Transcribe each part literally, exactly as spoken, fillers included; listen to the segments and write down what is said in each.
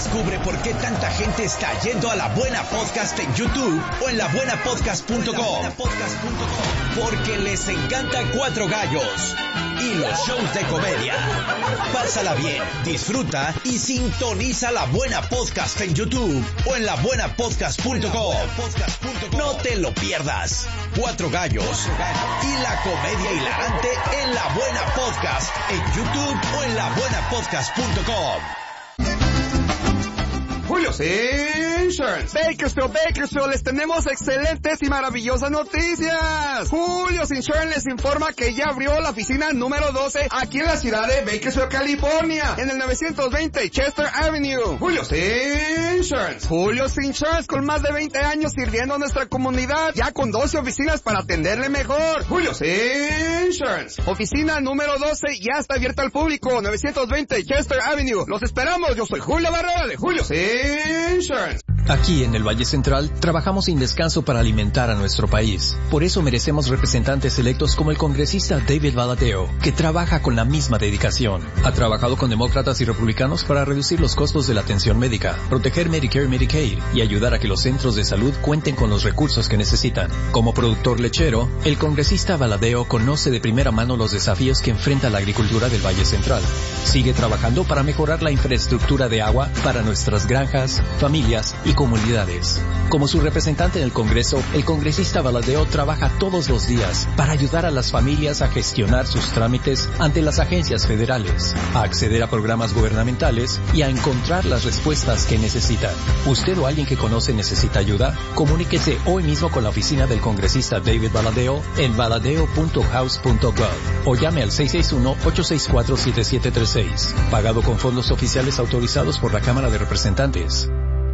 Descubre por qué tanta gente está yendo a La Buena Podcast en YouTube o en la buena podcast punto com. Porque les encanta Cuatro Gallos y los shows de comedia. Pásala bien, disfruta y sintoniza La Buena Podcast en YouTube o en la buena podcast punto com. No te lo pierdas. Cuatro Gallos y la comedia hilarante en La Buena Podcast en YouTube o en la buena podcast punto com. Julio's Insurance. Bakersfield, Bakersfield, les tenemos excelentes y maravillosas noticias. Julio's Insurance les informa que ya abrió la oficina número doce aquí en la ciudad de Bakersfield, California, en el novecientos veinte Chester Avenue. Julio's Insurance. Julio's Insurance, con más de veinte años sirviendo a nuestra comunidad, ya con doce oficinas para atenderle mejor. Julio's Insurance. Oficina número doce ya está abierta al público, novecientos veinte Chester Avenue. Los esperamos. Yo soy Julio Barrera de Julio's Insurance. Aquí en el Valle Central trabajamos sin descanso para alimentar a nuestro país. Por eso merecemos representantes electos como el congresista David Valadao, que trabaja con la misma dedicación. Ha trabajado con demócratas y republicanos para reducir los costos de la atención médica, proteger Medicare y Medicaid y ayudar a que los centros de salud cuenten con los recursos que necesitan. Como productor lechero, el congresista Valadao conoce de primera mano los desafíos que enfrenta la agricultura del Valle Central. Sigue trabajando para mejorar la infraestructura de agua para nuestras granjas, familias y comunidades. Como su representante en el Congreso, el congresista Valadao trabaja todos los días para ayudar a las familias a gestionar sus trámites ante las agencias federales, a acceder a programas gubernamentales y a encontrar las respuestas que necesitan. ¿Usted o alguien que conoce necesita ayuda? Comuníquese hoy mismo con la oficina del congresista David Valadao en valadao punto house punto gov o llame al seis seis uno, ocho seis cuatro, siete siete tres seis. Pagado con fondos oficiales autorizados por la Cámara de Representantes.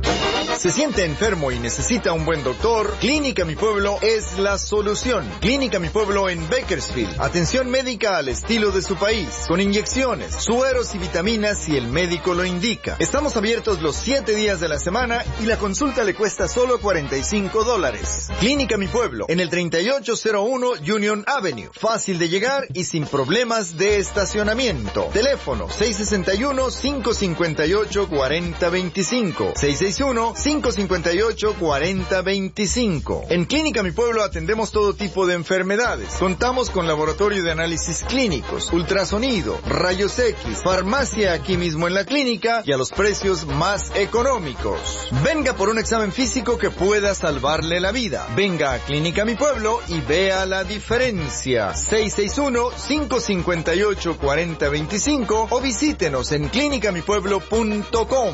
¿Se siente enfermo y necesita un buen doctor? Clínica Mi Pueblo es la solución. Clínica Mi Pueblo en Bakersfield. Atención médica al estilo de su país, con inyecciones, sueros y vitaminas si el médico lo indica. Estamos abiertos los siete días de la semana y la consulta le cuesta solo cuarenta y cinco dólares. Clínica Mi Pueblo, en el treinta y ocho cero uno Union Avenue. Fácil de llegar y sin problemas de estacionamiento. Teléfono seis seis uno, cinco cinco ocho, cuatro cero dos cinco. seis seis uno, cinco cinco ocho, cuatro cero dos cinco. En Clínica Mi Pueblo atendemos todo tipo de enfermedades. Contamos con laboratorio de análisis clínicos, ultrasonido, rayos X, farmacia aquí mismo en la clínica y a los precios más económicos. Venga por un examen físico que pueda salvarle la vida. Venga a Clínica Mi Pueblo y vea la diferencia. seis seis uno, cinco cinco ocho, cuatro cero dos cinco o visítenos en clínica mi pueblo punto com.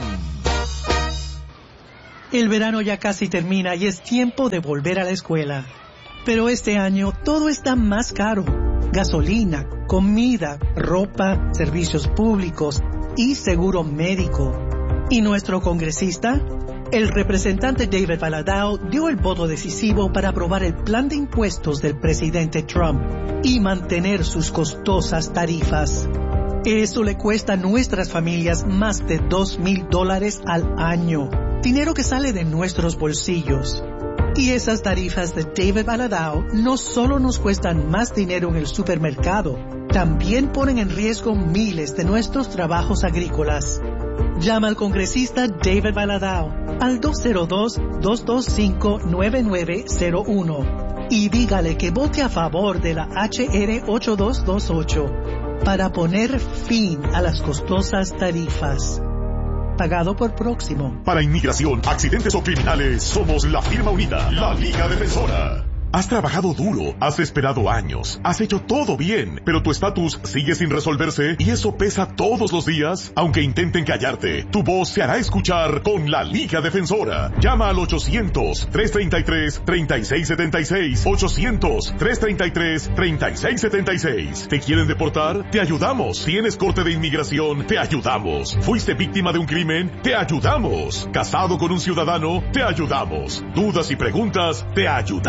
El verano ya casi termina y es tiempo de volver a la escuela. Pero este año todo está más caro. Gasolina, comida, ropa, servicios públicos y seguro médico. ¿Y nuestro congresista? El representante David Valadao dio el voto decisivo para aprobar el plan de impuestos del presidente Trump y mantener sus costosas tarifas. Eso le cuesta a nuestras familias más de dos mil dólares al año. Dinero que sale de nuestros bolsillos. Y esas tarifas de David Valadao no solo nos cuestan más dinero en el supermercado, también ponen en riesgo miles de nuestros trabajos agrícolas. Llama al congresista David Valadao al dos cero dos, dos dos cinco, nueve nueve cero uno y dígale que vote a favor de la H R ocho dos dos ocho para poner fin a las costosas tarifas. Pagado por Próximo. Para inmigración, accidentes o criminales, somos la firma unida, la Liga Defensora. Has trabajado duro, has esperado años, has hecho todo bien, pero tu estatus sigue sin resolverse y eso pesa todos los días. Aunque intenten callarte, tu voz se hará escuchar con la Liga Defensora. Llama al ochocientos, tres treinta y tres, treinta y seis setenta y seis, ochocientos, tres treinta y tres, treinta y seis setenta y seis. ¿Te quieren deportar? Te ayudamos. ¿Tienes corte de inmigración? Te ayudamos. ¿Fuiste víctima de un crimen? Te ayudamos. ¿Casado con un ciudadano? Te ayudamos. ¿Dudas y preguntas? Te ayudamos.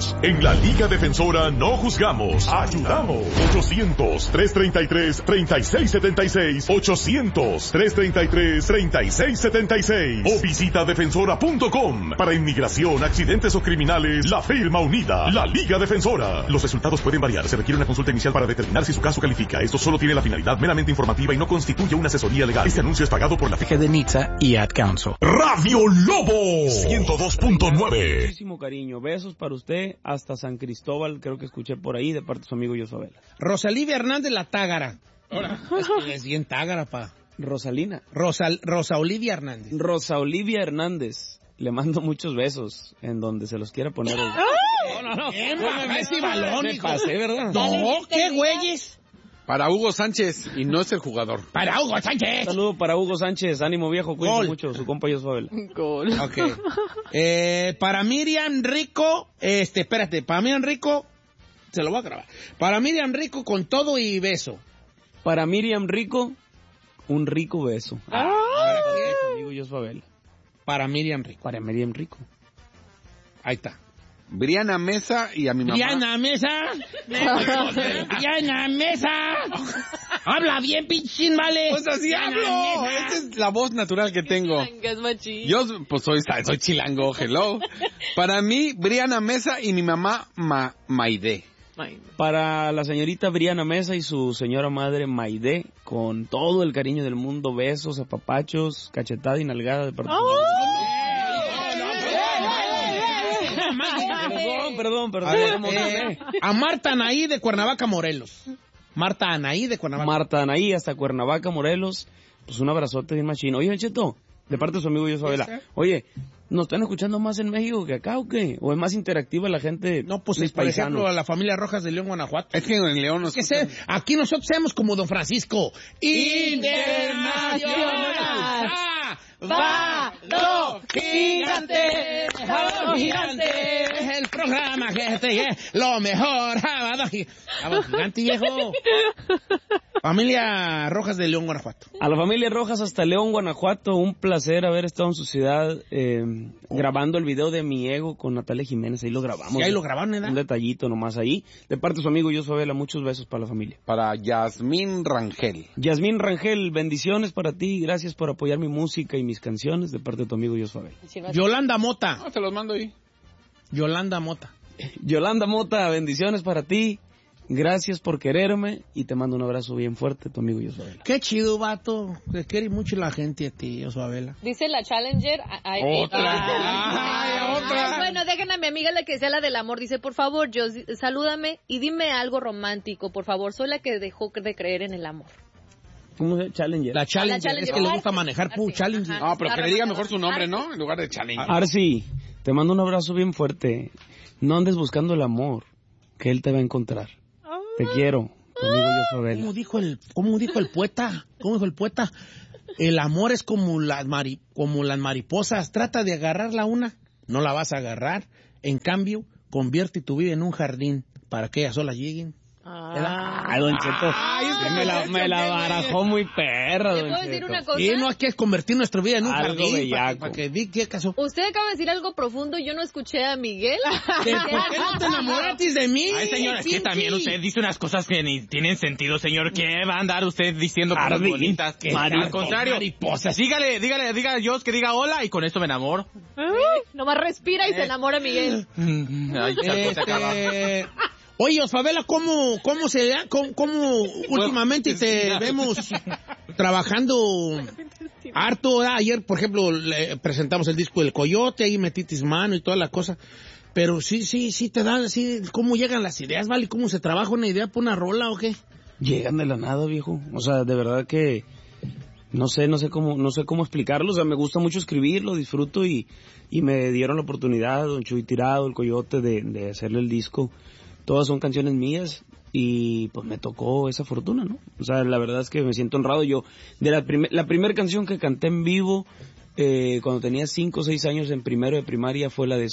ayudamos. En la Liga Defensora no juzgamos, ayudamos. ochocientos, trescientos treinta y tres, treinta y seis setenta y seis. ochocientos, trescientos treinta y tres, treinta y seis setenta y seis. O visita defensora punto com. Para inmigración, accidentes o criminales, la firma unida, la Liga Defensora. Los resultados pueden variar. Se requiere una consulta inicial para determinar si su caso califica. Esto solo tiene la finalidad meramente informativa y no constituye una asesoría legal. Este anuncio es pagado por la F G de Nitza y Ad Council. Radio Lobo ciento dos punto nueve. Muchísimo cariño. Besos para usted hasta San Cristóbal, creo que escuché por ahí, de parte de su amigo Yosabela. Rosalivia Hernández la Tágara. Hola. Es que es bien Tágara, pa. Rosalina. Rosa, Rosa Olivia Hernández. Rosa Olivia Hernández. Le mando muchos besos en donde se los quiera poner. El... No, no, no. ¿Qué me, ese balón, me pasé, ¿verdad? No, qué güeyes. Para Hugo Sánchez, y no es el jugador. Para Hugo Sánchez. Saludo para Hugo Sánchez, ánimo viejo, cuídense mucho, su compa Yosabela. Gol. Ok. Eh, para Miriam Rico, este, espérate, para Miriam Rico, se lo voy a grabar. Para Miriam Rico con todo y beso. Para Miriam Rico, un rico beso. Ah. Para su amigo Yosabela. Para Miriam Rico. Para Miriam Rico. Ahí está. Briana Mesa y a mi mamá. Briana Mesa. Briana Mesa. Habla bien, pinchín, vale. Pues así hablo. Esa es la voz natural que tengo. Yo, pues soy, soy chilango, hello. Para mí, Briana Mesa y mi mamá, Ma, Maide. Para la señorita Briana Mesa y su señora madre Maide, con todo el cariño del mundo, besos, apapachos, cachetada y nalgada de parte de... Perdón, perdón, perdón. A, ver, eh, a Marta Anaí de Cuernavaca, Morelos. Marta Anaí de Cuernavaca. Marta Anaí hasta Cuernavaca, Morelos. Pues un abrazote bien machino. Oye, Cheto, de parte de su amigo Yosabela. Oye, ¿nos están escuchando más en México que acá o qué? ¿O es más interactiva la gente? No, pues es, por ejemplo, a la familia Rojas de León, Guanajuato. Es que en León nos... Es que se, aquí nosotros somos como Don Francisco. Internacional. Va, do, gigante, Sábado Gigante, el programa que te lleva lo mejor, Sábado Gigante, viejo. Familia Rojas de León, Guanajuato. A la familia Rojas hasta León, Guanajuato, un placer haber estado en su ciudad eh, oh. grabando el video de Mi Ego con Natalia Jiménez, ahí lo grabamos. ¿Y ahí lo grabaron, ¿eh? Un detallito nomás ahí. De parte de su amigo Yosabela, muchos besos para la familia. Para Yasmín Rangel. Yasmín Rangel, bendiciones para ti, gracias por apoyar mi música y mis canciones, de parte de tu amigo Yosabela. Yolanda Mota. No, te los mando ahí. Yolanda Mota. Yolanda Mota, bendiciones para ti. Gracias por quererme y te mando un abrazo bien fuerte, tu amigo Yosabela. Qué chido, vato. Te quiere mucho la gente a ti, Yosabela. Dice la Challenger. Ay, otra. Ay, otra. Bueno, dejen a mi amiga la que sea la del amor. Dice, por favor, yo, salúdame y dime algo romántico, por favor. Soy la que dejó de creer en el amor. ¿Cómo se Challenger? La Challenger. La Challenger. Es que le gusta manejar pu Challenger. No, pero que le diga mejor su nombre, ¿no? En lugar de Challenger. Arsi, te mando un abrazo bien fuerte. No andes buscando el amor, que él te va a encontrar. Te quiero, tu amigo Yosabela. ¿Cómo dijo el, cómo dijo el poeta? ¿Cómo dijo el poeta? El amor es como las, mari, como las mariposas. Trata de agarrarla una, no la vas a agarrar. En cambio, convierte tu vida en un jardín para que ellas solas lleguen. Ah, Ay, don Cheto. Ay, me, la, me la barajó muy perra, don Cheto. Decir una cosa? Y no hay que convertir nuestra vida en un algo jardín para, para que vi qué caso. Usted acaba de decir algo profundo y yo no escuché a Miguel. ¿Por qué no te enamoraste de mí? Ay, señor, es que también usted dice unas cosas que ni tienen sentido, señor. ¿Qué va a andar usted diciendo cosas Ardi, bonitas? Que, al contrario, mariposas. dígale, dígale, dígale a Dios que diga hola y con esto me enamoro. Nomás respira y se enamora Miguel. Ay, este... Oye, Yosabela, ¿cómo, cómo se da? ¿Cómo, cómo últimamente te vemos trabajando harto? Ayer, por ejemplo, le presentamos el disco del Coyote, ahí metitis mano y toda la cosa. Pero sí, sí, sí te dan, así, ¿cómo llegan las ideas, vale? ¿Cómo se trabaja una idea por una rola o qué? Llegan de la nada, viejo. O sea, de verdad que no sé, no sé cómo, no sé cómo explicarlo. O sea, me gusta mucho escribirlo, disfruto y, y me dieron la oportunidad, Don Chuy Tirado, el Coyote, de, de hacerle el disco. Todas son canciones mías y pues me tocó esa fortuna, ¿no? O sea, la verdad es que me siento honrado. Yo, de la primer, la primera canción que canté en vivo, eh, cuando tenía cinco o seis años en primero de primaria, fue la de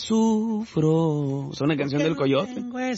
Sufro. O sea, una canción del Coyote.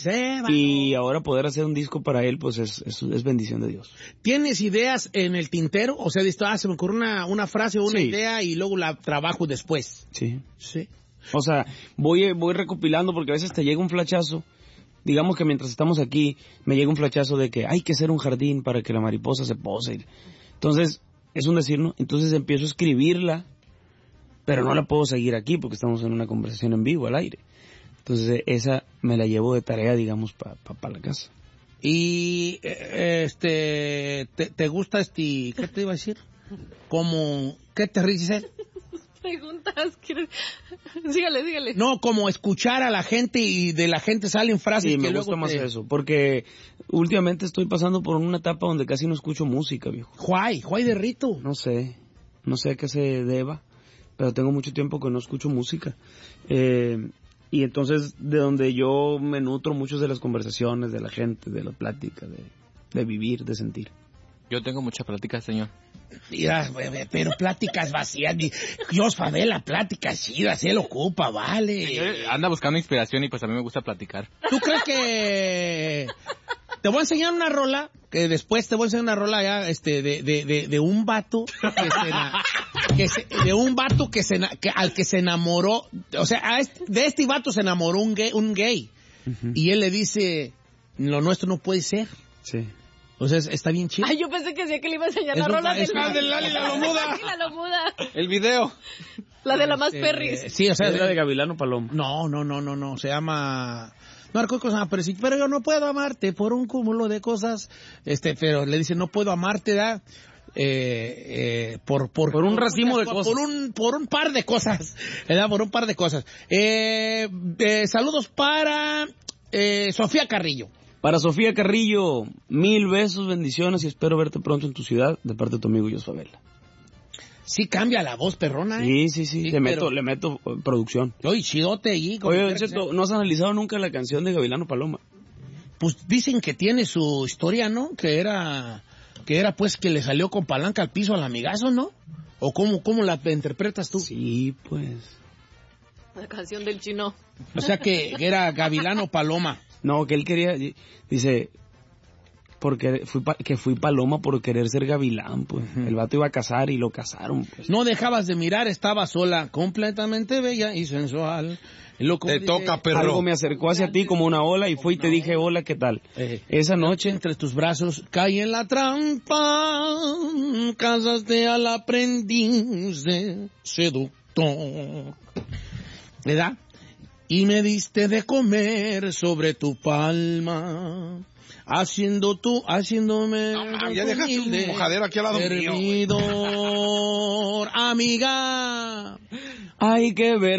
Y ahora poder hacer un disco para él, pues es, es, es bendición de Dios. ¿Tienes ideas en el tintero? O sea, ah, se me ocurre una, una frase o una sí. idea y luego la trabajo después. Sí. Sí. O sea, voy, voy recopilando porque a veces te llega un flachazo. Digamos que mientras estamos aquí, me llega un flachazo de que hay que hacer un jardín para que la mariposa se pose. Entonces, es un decir, ¿no? Entonces empiezo a escribirla, pero no la puedo seguir aquí porque estamos en una conversación en vivo, al aire. Entonces, esa me la llevo de tarea, digamos, para pa, pa la casa. Y, eh, este, te, ¿te gusta este, qué te iba a decir? Como, ¿qué te dices? Preguntas, ¿quieres? Sígale, sígale. No, como escuchar a la gente y de la gente salen frases sí, que me luego gusta más te... eso, porque últimamente estoy pasando por una etapa donde casi no escucho música, viejo. Juay, Juay de Rito. No sé, no sé a qué se deba, pero tengo mucho tiempo que no escucho música. Eh, y entonces, de donde yo me nutro muchas de las conversaciones, de la gente, de la plática, de, de vivir, de sentir. Yo tengo muchas pláticas, señor. Mira, pero pláticas vacías. Dios, Favela, pláticas chidas, él ocupa, vale. Señor, anda buscando inspiración y pues a mí me gusta platicar. ¿Tú crees que te voy a enseñar una rola? Que después te voy a enseñar una rola ya, este, de, de, de, de un vato que se, que se, de un vato que se, que, al que se enamoró, o sea, a este, de este vato se enamoró un gay, un gay. Uh-huh. Y él le dice, lo nuestro no puede ser. Sí. O sea, está bien chido. Ay, yo pensé que sí que le iba a enseñar es la rola es del Lali. del Lali la Lomuda. La Lomuda. El video. La de la más eh, perris. Sí, o sea, es la de Gavilano Paloma. No, no, no, no, no. Se llama... No recuerdo cómo se llama, pero sí, pero yo no puedo amarte por un cúmulo de cosas. Este, pero le dice, no puedo amarte, ¿da? Eh, eh, por, por, por un por, racimo por, de cosas. Por un, por un par de cosas. ¿Verdad? Por un par de cosas. Eh, eh, saludos para eh, Sofía Carrillo. Para Sofía Carrillo, mil besos, bendiciones y espero verte pronto en tu ciudad de parte de tu amigo Jos Favela. Sí cambia la voz, perrona, ¿eh? Sí, sí, sí, sí le, pero... meto, le meto uh, producción. Oye, chidote ahí. Oye, Cheto, ¿no has analizado nunca la canción de Gavilano Paloma? Pues dicen que tiene su historia, ¿no? Que era, que era pues que le salió con palanca al piso al amigazo, ¿no? ¿O cómo, cómo la interpretas tú? Sí, pues... La canción del chino. O sea que, que era Gavilano Paloma. No, que él quería, dice, porque fui pa, que fui paloma por querer ser gavilán, pues. Uh-huh. El vato iba a casar y lo casaron, pues. No dejabas de mirar, estaba sola, completamente bella y sensual. Loco, te toca, perro. Algo me acercó hacia ti como una ola y fui y te dije, hola, ¿qué tal? Eh, Esa noche, entre tus brazos, caí en la trampa, casaste al aprendiz de seductor. ¿Verdad? Y me diste de comer sobre tu palma, haciendo tú, haciéndome... No, ya dejaste un mojadero aquí al lado mío. Servidor, amiga. hay que ver